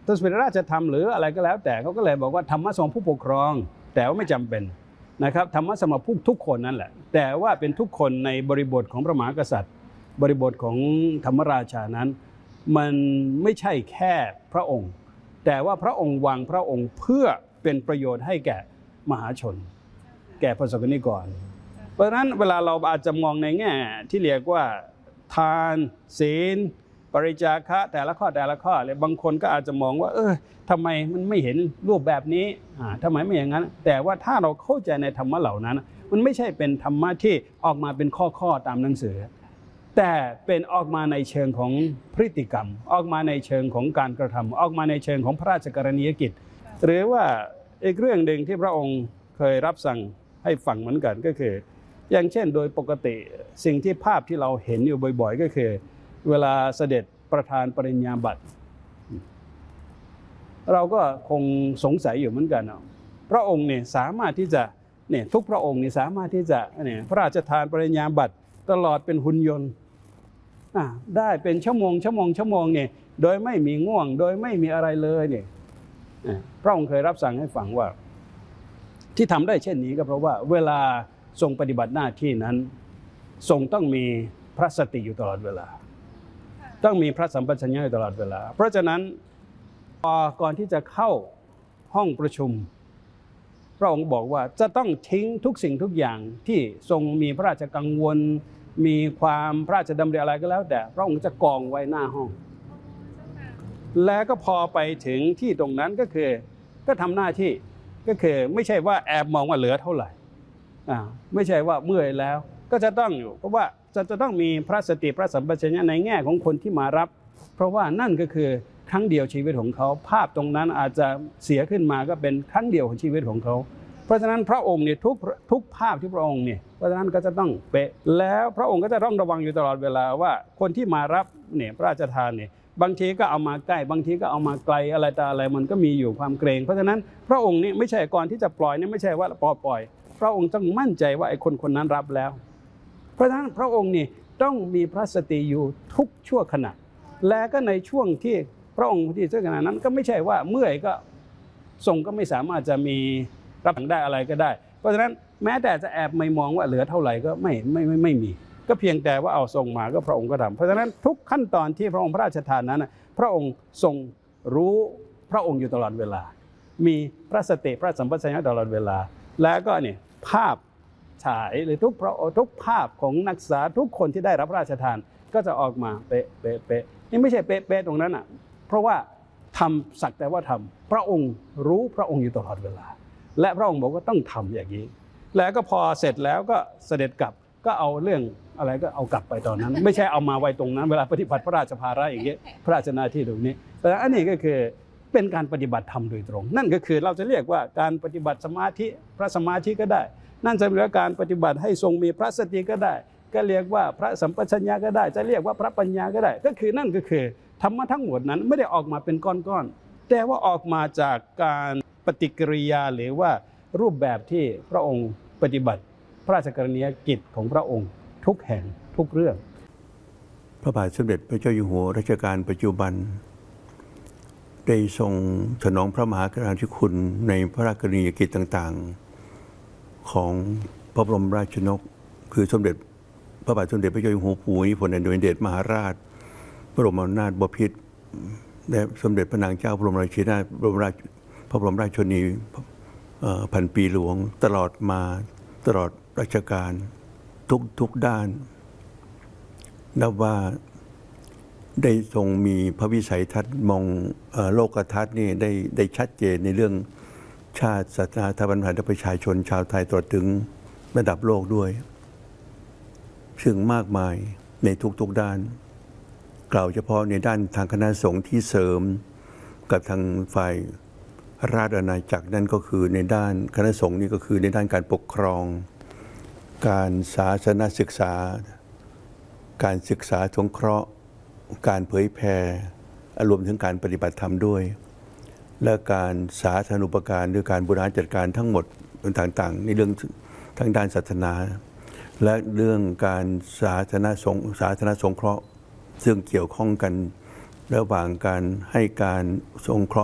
ทศพิธราชธรรมหรืออะไรก็แล้วแต่เขาก็เลยบอกว่าธรรมะสำหรับผู้ปกครองแต่ว่าไม่จำเป็นนะครับธรรมะสำหรับทุกคนนั่นแหละแต่ว่าเป็นทุกคนในบริบทของพระมหากษัตริย์บริบทของธรรมราชานั้นมันไม่ใช่แค่พระองค์แต่ว่าพระองค์วางพระองค์เพื่อเป็นประโยชน์ให้แก่มหาชนแก่ประสบนิกรเพราะฉะนั้นเวลาเราอาจจะมองในแง่ที่เรียกว่าทานศีลปริจาคะแต่ละข้อเลยบางคนก็อาจจะมองว่าทำไมมันไม่เห็นรูปแบบนี้ทำไมไม่อย่างนั้นแต่ว่าถ้าเราเข้าใจในธรรมะเหล่านั้นมันไม่ใช่เป็นธรรมะที่ออกมาเป็นข้อตามหนังสือแต่เป็นออกมาในเชิงของพฤติกรรมออกมาในเชิงของการกระทำออกมาในเชิงของพระราชกรณียกิจหรือว่าอีกเรื่องหนึ่งที่พระองค์เคยรับสั่งให้ฟังเหมือนกันก็คืออย่างเช่นโดยปกติสิ่งที่ภาพที่เราเห็นอยู่บ่อยๆก็คือเวลาเสด็จประธานปริญญาบัตรเราก็คงสงสัยอยู่เหมือนกันพระองค์เนี่ยสามารถที่จะทุกพระองค์เนี่ยสามารถที่จะพระราชทานปริญญาบัตรตลอดเป็นหุ่นยนต์ได้เป็นชั่วโมงเนี่ยโดยไม่มีง่วงโดยไม่มีอะไรเลยเนี่ยพระองค์เคยรับสั่งให้ฟังว่าที่ทำได้เช่นนี้ก็เพราะว่าเวลาทรงปฏิบัติหน้าที่นั้นทรงต้องมีพระสติอยู่ตลอดเวลาต้องมีพระสัมปชัญญะอยู่ตลอดเวลาเพราะฉะนั้นก่อนที่จะเข้าห้องประชุมพระองค์บอกว่าจะต้องทิ้งทุกสิ่งทุกอย่างที่ทรงมีพระราชกังวลมีความพระราชดำริอะไรก็แล้วแต่พระองค์จะกองไว้หน้าห้องแล้วก็พอไปถึงที่ตรงนั้นก็ทำหน้าที่ก็คือไม่ใช่ว่าแอบมองว่าเหลือเท่าไหร่ไม่ใช่ว่าเมื่อยแล้วก็จะต้องอยู่เพราะว่าจะต้องมีพระสติพระสัมปชัญญะในแง่ของคนที่มารับเพราะว่านั่นก็คือครั้งเดียวชีวิตของเขาภาพตรงนั้นอาจจะเสียขึ้นมาก็เป็นครั้งเดียวของชีวิตของเขาเพราะฉะนั้นพระองค์เนี่ยทุกภาพที่พระองค์เนี่ยเพราะฉะนั้นก็จะต้องเป๊ะแล้วพระองค์ก็จะต้องระวังอยู่ตลอดเวลาว่าคนที่มารับเนี่ยพระราชทานเนี่ยบางทีก็เอามาใกล้บางทีก็เอามาไกลอะไรต่ออะไรมันก็มีอยู่ความเกรงเพราะฉะนั้นพระองค์นี่ไม่ใช่ก่อนที่จะปล่อยนี่ไม่ใช่ว่าปล่อยพระองค์ต้องมั่นใจว่าไอ้คนนั้นรับแล้วเพราะฉะนั้นพระองค์นี่ต้องมีพระสติอยู่ทุกชั่วขณะและก็ในช่วงที่พระองค์ที่ชั่วขณะนั้นก็ไม่ใช่ว่าเมื่อยก็ทรงก็ไม่สามารถจะมีรับได้อะไรก็ได้เพราะฉะนั้นแม้แต่จะแอบไม่มองว่าเหลือเท่าไหร่ก็ไม่มีก็เพียงแต่ว่าเอาทรงมาก็พระองค์ก็ทำเพราะฉะนั้นทุกขั้นตอนที่พระองค์พระราชทานนั้นพระองค์ทรงรู้พระองค์อยู่ตลอดเวลามีพระสติพระสัมปชัญญะตลอดเวลาแล้วก็เนี่ยภาพฉายหรือทุกภาพของนักศึกษาทุกคนที่ได้รับพระราชทานก็จะออกมาเป๊ะนี่ไม่ใช่เป๊ะตรงนั้นเพราะว่าทำสักแต่ว่าทำพระองค์รู้พระองค์อยู่ตลอดเวลาและพระองค์บอกว่าต้องทำอย่างนี้แล้วก็พอเสร็จแล้วก็เสด็จกลับก็เอาเรื่องอะไรก็เอากลับไปตอนนั้น ไม่ใช่เอามาไว้ตรงนั้นเวลาปฏิบัติพระราชภาระอย่างนี้พระราชหน้าที่ตรงนี้แต่อันนี้ก็คือเป็นการปฏิบัติธรรมโดยตรงนั่นก็คือเราจะเรียกว่าการปฏิบัติสมาธิพระสมาธิก็ได้นั่นจะเป็นการปฏิบัติให้ทรงมีพระสติก็ได้ก็เรียกว่าพระสัมปชัญญะก็ได้จะเรียกว่าพระปัญญาก็ได้ก็คือนั่นก็คือธรรมะทั้งหมดนั้นไม่ได้ออกมาเป็นก้อนๆแต่ว่าออกมาจากการปฏิกิริยาหรือว่ารูปแบบที่พระองค์ปฏิบัติพระราชกรณียกิจของพระองค์ทุกแห่งทุกเรื่องพระบาทสมเด็จพระเจ้าอยู่หัวรัชกาลปัจจุบันได้ทรงถนอมพระมหากรุณาธิคุณในพระราชกรณียกิจต่างๆของพระบรมราชชนกคือสมเด็จพระบาทสมเด็จพระเจ้าอยู่หัวภูมิพลอดุลยเดชมหาราชบรมนาถบพิตรและสมเด็จพระนางเจ้าพระบรมราชินีนาถพระบรมราชชนนีพันปีหลวงตลอดราชการทุกด้านนับว่าได้ทรงมีพระวิสัยทัศน์มองโลกทัศน์นี่ได้ชัดเจนในเรื่องชาติศาสนาธรรมและประชาชนชาวไทยตลอดถึงระดับโลกด้วยซึ่งมากมายในทุกด้านกล่าวเฉพาะในด้านทางคณะสงฆ์ที่เสริมกับทางฝ่ายราชอาณาจักรนั่นก็คือในด้านคณะสงฆ์นี่ก็คือในด้านการปกครองการศาสนศึกษาการศึกษาสงเคราะห์การเผยแผ่รวมถึงการปฏิบัติธรรมด้วยและการสาธารณูปการด้วยการบริหารจัดการทั้งหมดต่างๆในเรื่องทั้งด้านศาสนาและเรื่องการสาธารณสงเคราะห์ซึ่งเกี่ยวข้องกันระหว่างการให้การสงเคราะห์